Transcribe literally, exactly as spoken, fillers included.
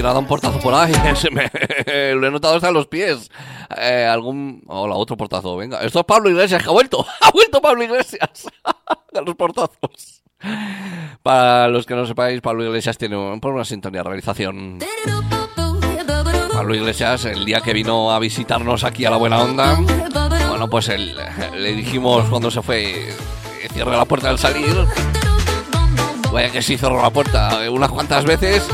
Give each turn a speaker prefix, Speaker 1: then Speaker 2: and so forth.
Speaker 1: ha dado un portazo por ahí. Se me, lo he notado hasta en los pies. Eh, algún... Hola, otro portazo. Venga, esto es Pablo Iglesias, que ha vuelto. Ha vuelto Pablo Iglesias. A los portazos. Para los que no sepáis, Pablo Iglesias tiene un, por una sintonía de realización. Pablo Iglesias, el día que vino a visitarnos aquí a La Buena Onda, bueno, pues él, le dijimos cuando se fue, cierre la puerta al salir. Vaya que sí cerró la puerta unas cuantas veces.